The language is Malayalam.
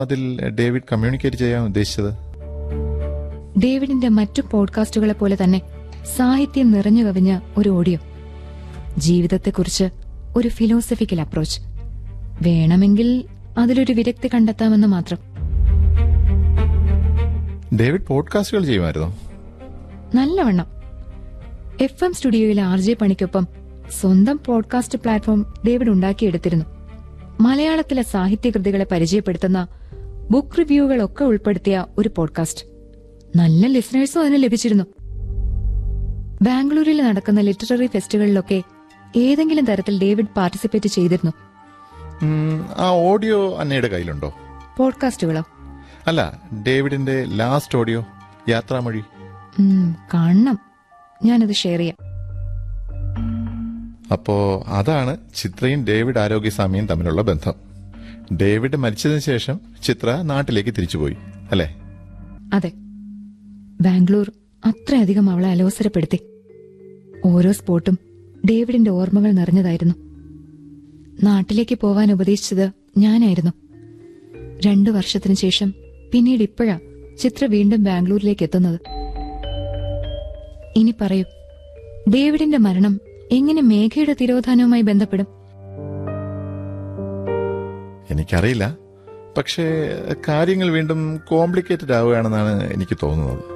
അതിൽ ഡേവിഡ് കമ്മ്യൂണിക്കേറ്റ് ചെയ്യാൻ ഉദ്ദേശിച്ചത്? ഡേവിഡിന്റെ മറ്റു പോഡ്കാസ്റ്റുകളെ പോലെ തന്നെ സാഹിത്യം നിറഞ്ഞു കവിഞ്ഞ ഒരു ഓഡിയോ, ജീവിതത്തെക്കുറിച്ച് ഒരു ഫിലോസഫിക്കൽ അപ്രോച്ച്. വേണമെങ്കിൽ അതിലൊരു വിരക്തി കണ്ടെത്താമെന്ന് മാത്രം. ഡേവിഡ് പോഡ്കാസ്റ്റുകൾ ചെയ്യുമായിരുന്നോ? നല്ലവണ്ണം. FM സ്റ്റുഡിയോയിലെ RJ പണിക്കൊപ്പം സ്വന്തം പോഡ്കാസ്റ്റ് പ്ലാറ്റ്ഫോം ഡേവിഡ് ഉണ്ടാക്കിയെടുത്തിരുന്നു. മലയാളത്തിലെ സാഹിത്യകൃതികളെ പരിചയപ്പെടുത്തുന്ന ബുക്ക് റിവ്യൂകളൊക്കെ ഉൾപ്പെടുത്തിയ ഒരു പോഡ്കാസ്റ്റ്. നല്ല ലിസണേഴ്സും അതിന് ലഭിച്ചിരുന്നു. ബാംഗ്ലൂരിൽ നടക്കുന്ന ലിറ്റററി ഫെസ്റ്റുകളിലൊക്കെ ഏതെങ്കിലും തരത്തിൽ ഡേവിഡ് പാർട്ടിസിപ്പേറ്റ് ചെയ്തിരുന്നു. ആ ഓഡിയോ അന്നയുടെ കയ്യിലുണ്ടോ? പോഡ്കാസ്റ്റുകളോ? അല്ല, ഡേവിഡിന്റെ ലാസ്റ്റ് ഓഡിയോ, യാത്രാമൊഴി. കാണണം, ഞാനത് ഷെയർ ചെയ്യാം. അപ്പോ അതാണ് ചിത്രയും ഡേവിഡ് ആരോഗ്യസ്വാമിയും തമ്മിലുള്ള ബന്ധം. ഡേവിഡ് മരിച്ചതിന് ശേഷം ചിത്ര നാട്ടിലേക്ക് തിരിച്ചുപോയി, അല്ലേ? അതെ. ബാംഗ്ലൂർ അത്രയധികം അവളെ അലോസരപ്പെടുത്തി. ഓരോ സ്പോട്ടും ഡേവിഡിന്റെ ഓർമ്മകൾ നിറഞ്ഞതായിരുന്നു. നാട്ടിലേക്ക് പോവാൻ ഉപദേശിച്ചത് ഞാനായിരുന്നു. 2 വർഷത്തിനു ശേഷം പിന്നീട് ഇപ്പോഴാ ചിത്ര വീണ്ടും ബാംഗ്ലൂരിലേക്ക് എത്തുന്നത്. ഇനി പറയൂ, ഡേവിഡിന്റെ മരണം എങ്ങനെ മേഘയുടെ തിരോധാനവുമായി ബന്ധപ്പെടും? എനിക്കറിയില്ല, പക്ഷേ കാര്യങ്ങൾ വീണ്ടും കോംപ്ലിക്കേറ്റഡ് ആവുകയാണെന്നാണ് എനിക്ക് തോന്നുന്നത്.